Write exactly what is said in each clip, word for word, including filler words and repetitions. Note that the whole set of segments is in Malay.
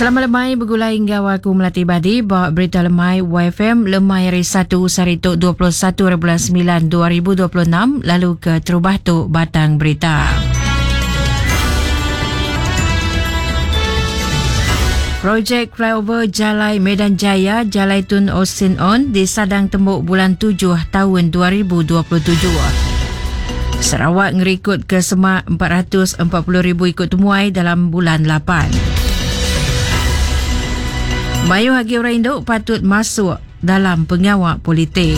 Selamat lemai bergulai hingga waku melatih badi bawa berita lemai Y F M lemai hari satu Sarituk dua puluh satu bulan sembilan dua ribu dua puluh enam lalu ke Terubah tu Batang Berita. Projek flyover Jalai Medan Jaya Jalai Tun Osin On disadang tembuk bulan tujuh tahun dua ribu dua puluh tujuh. Sarawak ngerikut ke semak empat ratus empat puluh ribu ikut temuai dalam bulan lapan. Mayu Hagi Orang Induk patut masuk dalam pengawal politik.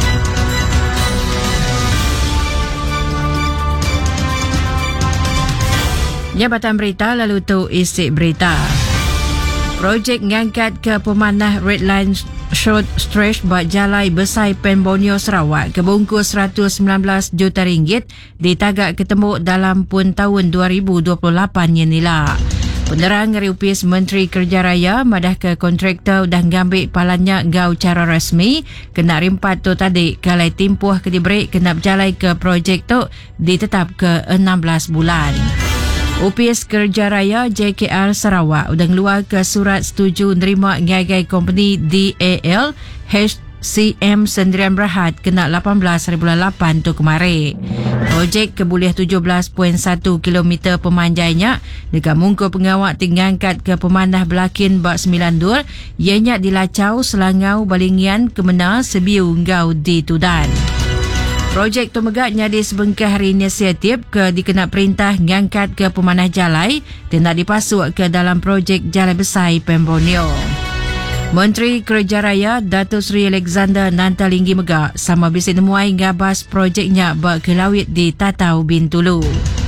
Jabatan Berita lalu tu isi berita. Projek ngangkat ke pemanah Red Line Short Stretch buat Jalai Besai Pen Borneo Sarawak kebungkus seratus sembilan belas juta ringgit ditagak ketemu dalam pun tahun dua ribu dua puluh lapan yang nila. Penerang dari U P S Menteri Kerja Raya madah ke kontraktor dah ngambil palanya gau cara rasmi kena rimpat tu tadi kalai timpuh ke diberi kena berjalai ke projek tu ditetap ke enam belas bulan. U P S Kerja Raya J K R Sarawak udah ngeluar ke surat setuju nerima ngagai company D A L H C M Sendirian Berhad kena lapan belas hari bulan lapan tu kemarin. Projek keboleh tujuh belas perpuluhan satu kilometer pemanjainya dekat mungku pengawak tingangkat ke pemanah Belakin bak sembilan dur ianya dilacau Selangau Balingian Kemenal Sebiu Ngau di Tudan. Projek tu megatnya di sebengkah hari inisiatif ke dikena perintah ngangkat ke pemanah Jalai dan nak dipasuk ke dalam projek Jalai Besai Pen Borneo. Menteri Kerja Raya Datuk Seri Alexander Nantalinggi megak sama bisi nemuai ngabas projeknya bak kelawit di Tatau Bintulu.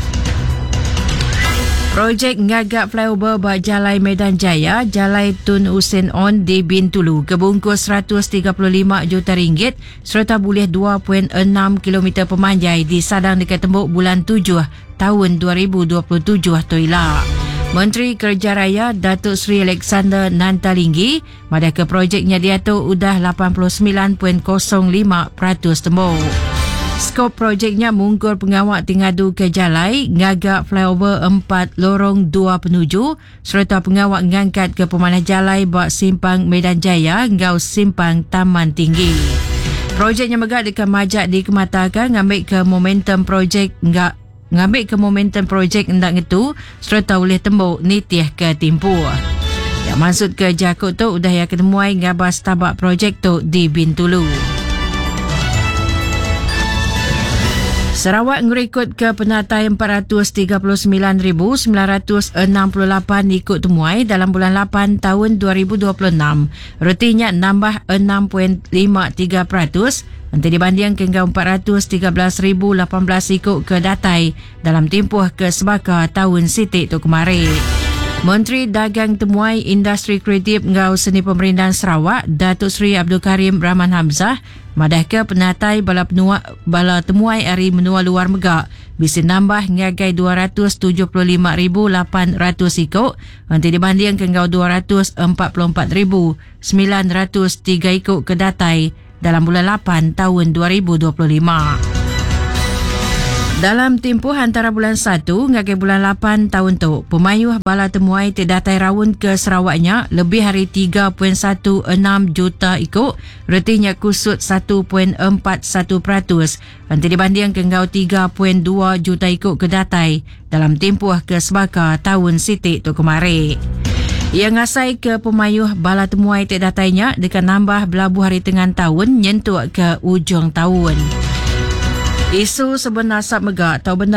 Projek ngagak flyover bak Jalai Medan Jaya Jalai Tun Usin On di Bintulu kebungkus seratus tiga puluh lima juta ringgit serta boleh dua perpuluhan enam kilometer pemanjai disadang dekat tembuk bulan tujuh tahun dua ribu dua puluh tujuh toilah. Menteri Kerja Raya Datuk Seri Alexander Nantalinggi madah ke projeknya diatur udah lapan puluh sembilan perpuluhan kosong lima peratus tembuk. Skop projeknya mungkur pengawak tingadu ke Jalai ngagak flyover empat lorong dua penuju serta pengawak ngangkat ke pemanah Jalai bak simpang Medan Jaya ngau simpang Taman Tinggi. Projeknya megak dekat majak dikematakan ngambil ke momentum projek ngak ngambil ke momentum projek hendak ngetu serta boleh tembuk nitih ke timpu. Yang maksud ke Jakut tu udah ya ketemuai ngabas tabak projek tu di Bintulu. Sarawak ngerikut ke penatai empat ratus tiga puluh sembilan ribu sembilan ratus enam puluh lapan ikut temuai dalam bulan lapan tahun dua ribu dua puluh enam. Retinya nambah enam perpuluhan lima tiga peratus nanti dibanding ke empat ratus tiga belas ribu lapan belas ikut ke datai dalam tempoh ke sebaka tahun sitik tu kemarin. Menteri Dagang Temuai Industri Kreatif Ngau Seni Pemerintahan Sarawak Datuk Seri Abdul Karim Rahman Hamzah madah ke penatai bala penua, bala temuai hari menua luar megak bisa nambah ngagai dua ratus tujuh puluh lima ribu lapan ratus ikut nanti dibanding ke ngau dua ratus empat puluh empat ribu sembilan ratus tiga ikut ke datai dalam bulan lapan tahun dua ribu dua puluh lima. Dalam tempoh antara bulan satu hingga bulan lapan tahun tu, pemayuh bala temuai terdatai rawun ke Sarawaknya lebih hari tiga perpuluhan satu enam juta ikut, retinya kusut satu perpuluhan empat satu peratus. Nanti dibanding ke ngau tiga perpuluhan dua juta ikut ke datai dalam tempoh ke sebaka tahun sitik tu kemarin. Ia ngasai ke pemayuh bala temuai terdatainya dekat nambah belabuh hari tengah tahun nyentuk ke ujung tahun. Isu sebenar sab megak atau benda